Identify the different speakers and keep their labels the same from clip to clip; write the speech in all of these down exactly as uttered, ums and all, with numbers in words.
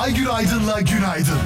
Speaker 1: Aygül Aydın'la Günaydın.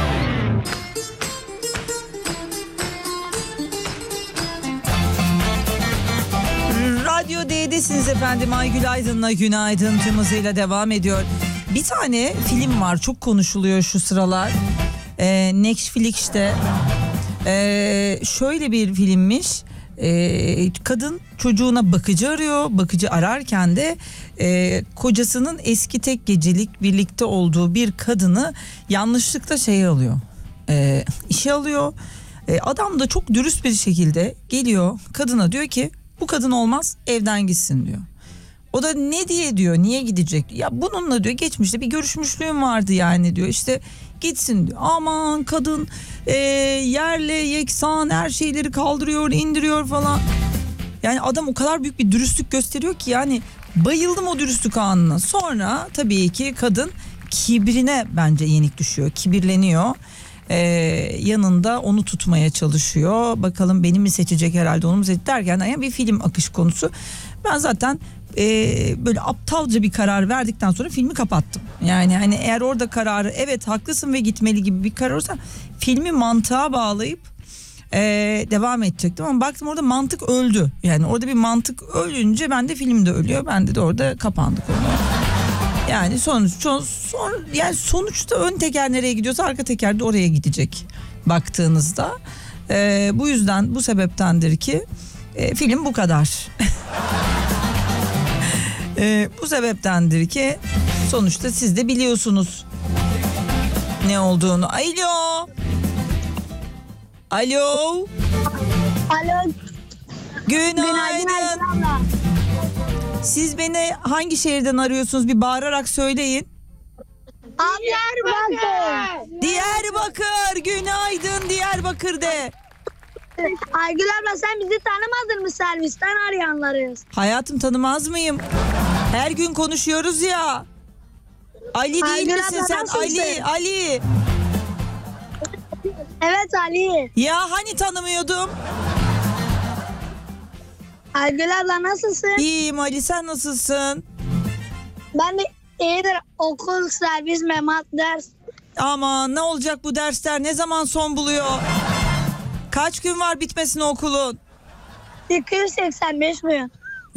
Speaker 2: Radyo D'desiniz efendim. Aygül Aydın'la Günaydın tüm hızıyla devam ediyor. Bir tane film var, çok konuşuluyor şu sıralar. Ee, Netflix'te. Ee, şöyle bir filmmiş. Ee, kadın çocuğuna bakıcı arıyor. Bakıcı ararken de e, kocasının eski tek gecelik birlikte olduğu bir kadını yanlışlıkla şey alıyor. E, işe alıyor. E, adam da çok dürüst bir şekilde geliyor kadına, diyor ki bu kadın olmaz, evden gitsin diyor. O da ne diye diyor, niye gidecek? Ya bununla diyor geçmişte bir görüşmüşlüğüm vardı yani diyor, işte gitsin diyor. Aman kadın e, yerle yeksan her şeyleri kaldırıyor, indiriyor falan. Yani adam o kadar büyük bir dürüstlük gösteriyor ki yani bayıldım o dürüstlük anına. Sonra tabii ki kadın kibrine bence yenik düşüyor, kibirleniyor. Ee, yanında onu tutmaya çalışıyor. Bakalım beni mi seçecek, herhalde onu mu seçecek derken yani bir film akış konusu. Ben zaten e, böyle aptalca bir karar verdikten sonra filmi kapattım. Yani hani eğer orada kararı evet haklısın ve gitmeli gibi bir karar olsa filmi mantığa bağlayıp e, devam edecektim. Ama baktım orada mantık öldü. Yani orada bir mantık ölünce ben de film de ölüyor. Bende de orada kapandık onu. Yani sonuç son, son yani sonuçta ön teker nereye gidiyorsa arka teker de oraya gidecek baktığınızda. Ee, bu yüzden, bu sebeptendir ki e, film bu kadar. e, bu sebeptendir ki sonuçta siz de biliyorsunuz ne olduğunu. Alo. Alo.
Speaker 3: Alo.
Speaker 2: Günaydın.
Speaker 3: Günaydın abla.
Speaker 2: Siz beni hangi şehirden arıyorsunuz? Bir bağırarak söyleyin.
Speaker 3: Diyarbakır.
Speaker 2: Diyarbakır. Günaydın Diyarbakır de.
Speaker 3: Aygül abla sen bizi tanımadın mı, servisten arayanlarız?
Speaker 2: Hayatım, tanımaz mıyım? Her gün konuşuyoruz ya. Ali değil
Speaker 3: Aygül
Speaker 2: misin
Speaker 3: abla,
Speaker 2: sen?
Speaker 3: nasılsın?
Speaker 2: Ali, Ali.
Speaker 3: Evet Ali.
Speaker 2: Ya hani tanımıyordum?
Speaker 3: Aygül abla nasılsın?
Speaker 2: İyiyim Ali, sen nasılsın?
Speaker 3: Ben de iyidir, okul, servis, memat, ders.
Speaker 2: Aman ne olacak bu dersler, ne zaman son buluyor? Kaç gün var bitmesine okulun?
Speaker 3: iki yüz seksen beş gün.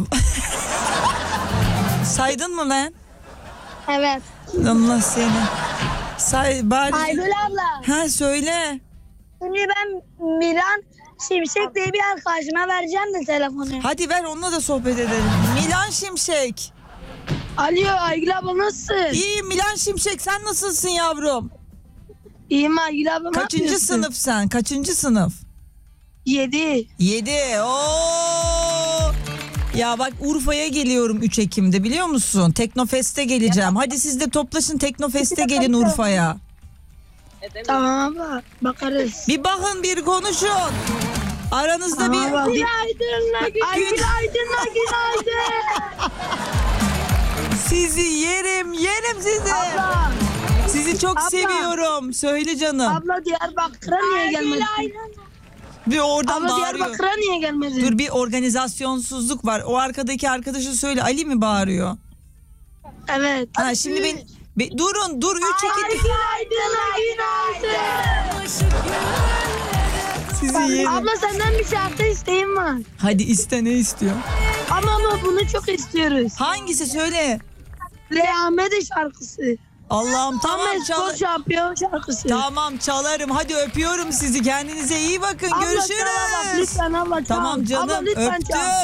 Speaker 2: Saydın mı lan?
Speaker 3: Evet.
Speaker 2: Allah seni. Say bari.
Speaker 3: Aygül abla.
Speaker 2: Ha söyle.
Speaker 3: Şimdi ben Miran Şimşek diye bir arkadaşıma vereceğim de telefonu.
Speaker 2: Hadi ver, onunla da sohbet edelim. Milan Şimşek.
Speaker 3: Alo Aygül abla nasılsın?
Speaker 2: İyiyim Milan Şimşek, sen nasılsın yavrum?
Speaker 3: İyiyim Aygül abla.
Speaker 2: Kaçıncı sınıf sen? Kaçıncı sınıf?
Speaker 3: Yedi.
Speaker 2: Yedi. Oo. Ya bak, Urfa'ya geliyorum üç Ekim'de, biliyor musun? Teknofest'e geleceğim. Hadi siz de toplaşın, Teknofest'e gelin Urfa'ya.
Speaker 3: Tamam abla, bakarız.
Speaker 2: Bir bakın, bir konuşun. Aranızda bir...
Speaker 3: Günaydınla günaydın. Günaydınla günaydın.
Speaker 2: Sizi yerim, yerim sizi.
Speaker 3: Abla.
Speaker 2: Sizi çok
Speaker 3: Abla.
Speaker 2: seviyorum. Söyle canım.
Speaker 3: Abla Diyarbakır'a niye gelmedin?
Speaker 2: Bir oradan
Speaker 3: Abla
Speaker 2: bağırıyor.
Speaker 3: Diyarbakır'a niye gelmedin?
Speaker 2: Dur, bir organizasyonsuzluk var. O arkadaki arkadaşı söyle. Ali mi bağırıyor?
Speaker 3: Evet.
Speaker 2: Ha şimdi ben... Be- durun dur, üç
Speaker 3: Ay,
Speaker 2: iki...
Speaker 3: günaydınla günaydın.
Speaker 2: Sizi yerim.
Speaker 3: Abla senden bir şarkı isteğim var.
Speaker 2: Hadi iste, ne istiyor?
Speaker 3: Ama ama bunu çok istiyoruz.
Speaker 2: Hangisi, söyle.
Speaker 3: Rehamede şarkısı.
Speaker 2: Allah'ım,
Speaker 3: Tam
Speaker 2: tamam
Speaker 3: espor
Speaker 2: çal.
Speaker 3: şampiyon şarkısı.
Speaker 2: Tamam çalarım. Hadi öpüyorum sizi. Kendinize iyi bakın.
Speaker 3: Abla,
Speaker 2: Görüşürüz.
Speaker 3: çal abla, lütfen abla çal.
Speaker 2: Tamam canım,
Speaker 3: Abla lütfen
Speaker 2: öptüm.
Speaker 3: çal.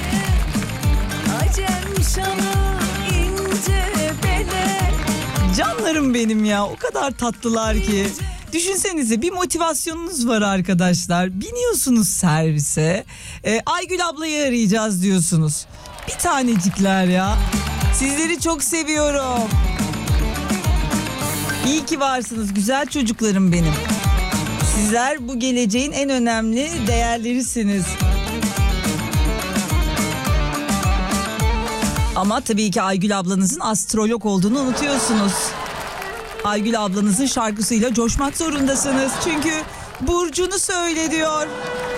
Speaker 4: Acem şanı ince bele.
Speaker 2: Canlarım benim ya, o kadar tatlılar ki. Düşünsenize, bir motivasyonunuz var arkadaşlar. Biniyorsunuz servise. Ee, Aygül ablayı arayacağız diyorsunuz. Bir tanecikler ya. Sizleri çok seviyorum. İyi ki varsınız güzel çocuklarım benim. Sizler bu geleceğin en önemli değerlerisiniz. Ama tabii ki Aygül ablanızın astrolog olduğunu unutuyorsunuz. Aygül ablanızın şarkısıyla coşmak zorundasınız. Çünkü burcunu söyle diyor.